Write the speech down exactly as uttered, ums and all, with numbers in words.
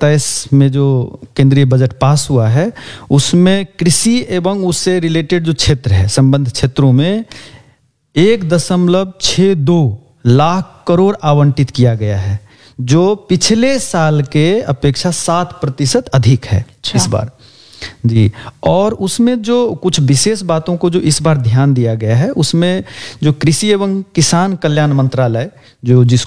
सत्ताईस में जो केंद्रीय बजट पास हुआ है उसमें कृषि एवं उससे रिलेटेड जो क्षेत्र है, संबंध क्षेत्रों में एक दशमलव छः दो लाख करोड़ आवंटित किया गया है, जो पिछले साल के अपेक्षा सात प्रतिशत अधिक है इस बार जी। और उसमें जो कुछ विशेष बातों को जो इस बार ध्यान दिया गया है, उसमें जो कृषि एवं किसान कल्याण मंत्रालय जो जिस